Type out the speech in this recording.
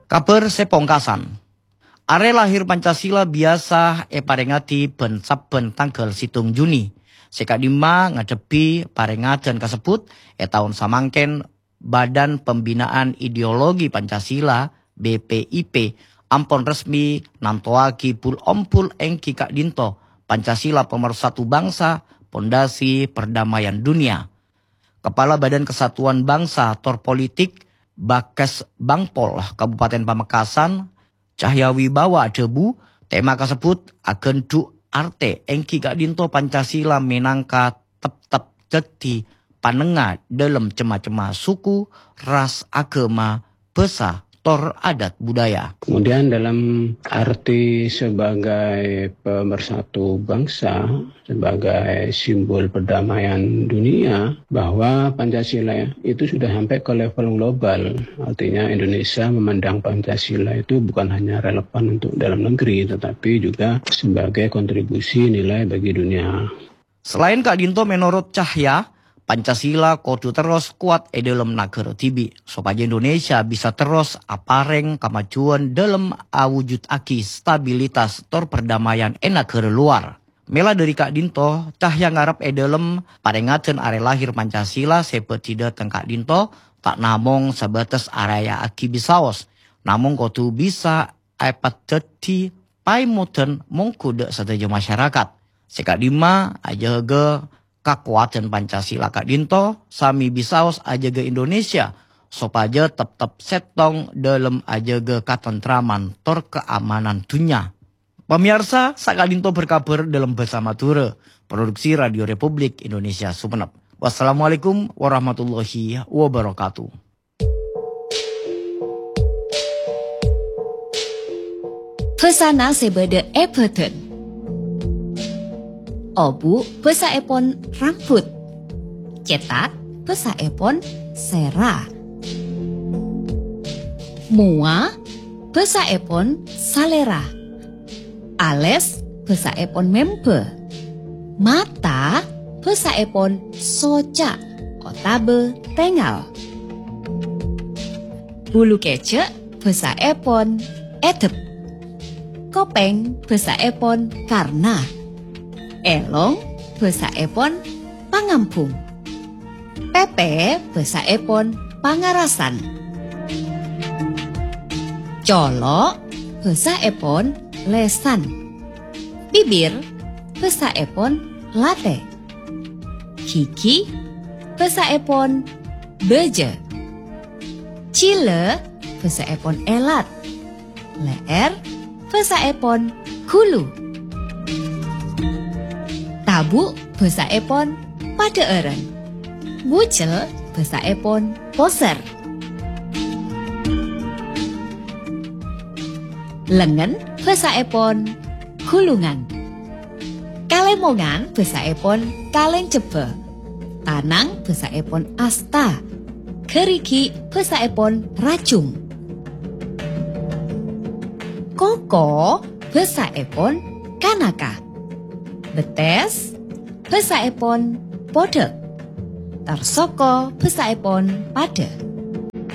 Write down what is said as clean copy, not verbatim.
Kabar sepongkasan. Are lahir Pancasila biasa parengati ben saben tanggal 7 Juni. Sekadima ngadepi parengajan kasebut tahun samangken Badan Pembinaan Ideologi Pancasila BPIP ampun resmi nantoaki pul ompul engki Kak Dinto Pancasila pemersatu bangsa pondasi perdamaian dunia. Kepala Badan Kesatuan Bangsa Tor Politik Bakes Bangpol Kabupaten Pamekasan Cahyawibawa Debu tema kasebut agen du arte engki Kak Dinto Pancasila minangka tep-tep jadi panengah dalam cema-cema suku, ras, agama, basa, tor adat budaya. Kemudian dalam arti sebagai pemersatu bangsa, sebagai simbol perdamaian dunia, bahwa Pancasila itu sudah sampai ke level global. Artinya Indonesia memandang Pancasila itu bukan hanya relevan untuk dalam negeri, tetapi juga sebagai kontribusi nilai bagi dunia. Selain Kak Dinto menurut Cahya, Pancasila kudu terus kuat dalam nagara tibi supaya Indonesia bisa terus apareng kemajuan dalam awujud aki stabilitas tor perdamaian negara luar. Mela dari Kak Dinto, Cahya ngarep dalam parengajan are lahir Pancasila seperti dateng Kak Dinto tak namung sebatas area aki bisaos, namun kudu bisa epat jadi paimutan mongkude sateja masyarakat. Sekadima aja ge kekuatan Pancasila Kak Dinto sami bisaos aja ke Indonesia supaya tetap setong dalam aja ke katentraman tor keamanan dunia. Pemirsa, Kak Dinto berkabar dalam bahasa Madura, produksi Radio Republik Indonesia Sumenep. Wassalamualaikum warahmatullahi wabarakatuh. Pesana sebede epeten. Obu besa epon rambut. Cetak besa epon sera. Mua besa epon salera. Ales besa epon mempe. Mata besa epon soca. Otabe tengal. Bulu kecek besa epon etep. Kopeng besa epon karna. Elong basa epon pangampung. Pepe basa epon pangarasan. Colok basa epon lesan. Bibir basa epon late. Kiki basa epon beje. Cile basa epon elat. Leer basa epon kulu. Tabu basa epon pada eren. Bucel basa epon poser. Lengan basa epon gulungan. Kalemongan basa epon kaleng cebe. Tanang basa epon asta. Keriki basa epon racung. Koko basa epon kanaka. Betes basa epon pode. Tarsoko basa epon pade.